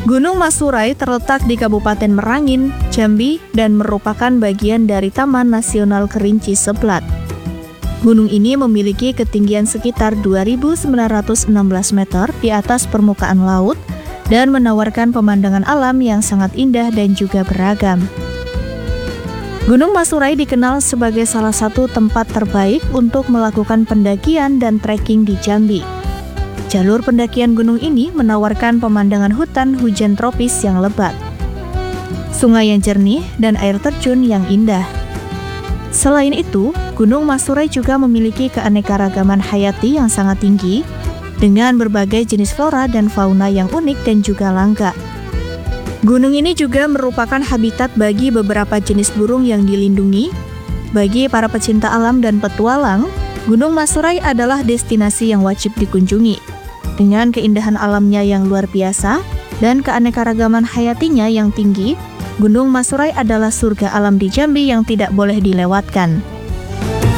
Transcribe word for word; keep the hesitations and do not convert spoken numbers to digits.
Gunung Masurai terletak di Kabupaten Merangin, Jambi, dan merupakan bagian dari Taman Nasional Kerinci Seblat. Gunung ini memiliki ketinggian sekitar dua ribu sembilan ratus enam belas meter di atas permukaan laut dan menawarkan pemandangan alam yang sangat indah dan juga beragam. Gunung Masurai dikenal sebagai salah satu tempat terbaik untuk melakukan pendakian dan trekking di Jambi. Jalur pendakian gunung ini menawarkan pemandangan hutan hujan tropis yang lebat, sungai yang jernih, dan air terjun yang indah. Selain itu, Gunung Masurai juga memiliki keanekaragaman hayati yang sangat tinggi, dengan berbagai jenis flora dan fauna yang unik dan juga langka. Gunung ini juga merupakan habitat bagi beberapa jenis burung yang dilindungi. Bagi para pecinta alam dan petualang, Gunung Masurai adalah destinasi yang wajib dikunjungi. Dengan keindahan alamnya yang luar biasa dan keanekaragaman hayatinya yang tinggi, Gunung Masurai adalah surga alam di Jambi yang tidak boleh dilewatkan.